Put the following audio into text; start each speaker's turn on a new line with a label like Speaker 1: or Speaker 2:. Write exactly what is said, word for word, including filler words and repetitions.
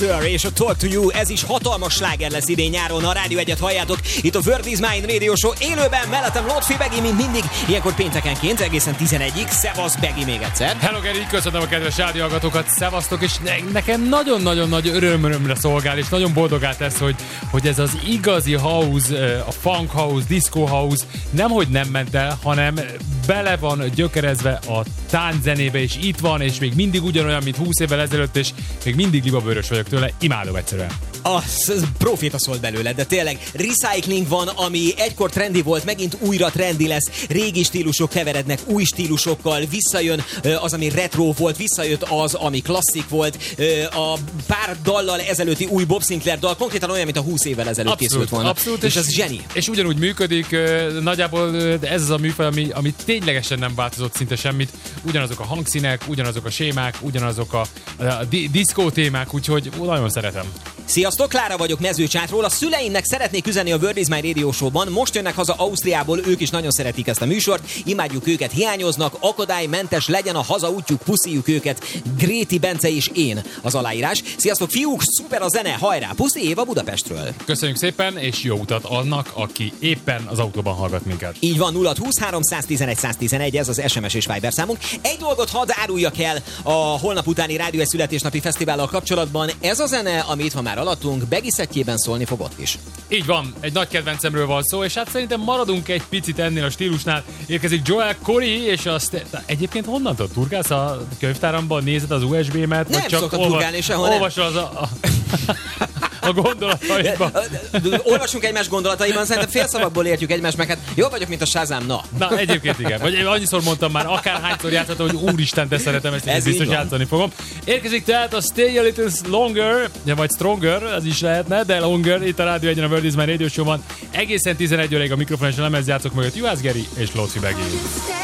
Speaker 1: Buster és a Talk to You, ez is hatalmas sláger lesz idén nyáron, a Rádió egyet halljátok, itt a World is Mine Radio Show élőben, mellettem Lotfi Begi, mint mindig, ilyenkor péntekenként egészen tizenegyig. Szevasz Begi még egyszer.
Speaker 2: Hello Geri, köszönöm a kedves rádióhallgatókat, szevasztok, és ne- nekem nagyon-nagyon nagy örömörömre szolgál, és nagyon boldogát tesz, hogy, hogy ez az igazi house, a funk house, disco house nemhogy nem ment el, hanem bele van gyökerezve a tánczenébe, és itt van, és még mindig ugyanolyan, mint húsz évvel ezelőtt, és még mindig libabőrös vagyok tőle, imádom egyszerűen.
Speaker 1: Az, az proféta szólt belőle, de tényleg recycling van, ami egykor trendi volt, megint újra trendi lesz, régi stílusok keverednek új stílusokkal, visszajön az, ami retro volt, visszajött az, ami klasszik volt, a pár dallal ezelőtti új Bob Sinclair dal konkrétan olyan, mint a húsz évvel ezelőtt abszolút, készült volna.
Speaker 2: Abszolút,
Speaker 1: és, és ez zseni.
Speaker 2: És ugyanúgy működik, nagyjából ez az a műfaj, ami, ami ténylegesen nem változott szinte semmit, ugyanazok a hangszínek, ugyanazok a sémák, ugyanazok a, a di- diszkó témák, úgyhogy ó, nagyon szeretem.
Speaker 1: Sziasztok, Klára vagyok Mezőcsátról. A szüleimnek szeretnék üzenni a World is Mine Radio Show-ban. Most jönnek haza Ausztriából, ők is nagyon szeretik ezt a műsort. Imádjuk őket, hiányoznak, akadálymentes legyen a hazaútjuk, puszíjuk őket. Gréti Bence és én az aláírás. Sziasztok fiúk, szuper a zene, hajrá! Puszi Éva Budapestről.
Speaker 2: Köszönjük szépen, és jó utat annak, aki éppen az autóban hallgat minket.
Speaker 1: Így van, nulla húsz három tizenegy száztizenegy, ez az es em es és Viber számunk. Egy dolgot hadd áruljak el a holnap utáni Rádió egy születésnapi fesztivállal kapcsolatban. Ez a zene, ami itt van már alattunk, Begi szettjében szólni fog ott is.
Speaker 2: Így van, egy nagy kedvencemről van szó, és hát szerintem maradunk egy picit ennél a stílusnál. Érkezik Joel Corey, és azt egyébként honnan tudod? Turkálsz a könyvtáramban, nézed az u es bé-met?
Speaker 1: Nem
Speaker 2: vagy csak
Speaker 1: szoktam
Speaker 2: olva-
Speaker 1: turkálni sehol, nem.
Speaker 2: Olvasol az a, a, a gondolataidban.
Speaker 1: Olvasunk egymás gondolataiban, szerintem félszavakból értjük egymást, meg hát jól vagyok, mint a Shazam, na.
Speaker 2: Na, egyébként igen. Vagy annyiszor mondtam már, akárhányszor játszhatom, hogy úristen, te szeretem ezt, és
Speaker 1: Ez
Speaker 2: biztos
Speaker 1: így van.
Speaker 2: játszani fogom. Érkezik tehát a Stay a Little Longer, vagy Stronger, ez is lehetne, de Longer, itt a Rádió egyen a World is Mine Radio Show-ban. Egészen tizenegy óráig a mikrofon és a lemez játszok mögött Juhász Geri és Lóci Begi.